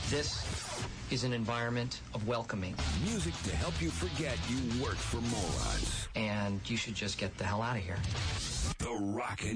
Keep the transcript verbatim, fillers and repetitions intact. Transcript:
This is an environment of welcoming. Music to help you forget you work for morons. And you should just get the hell out of here. The Rockin'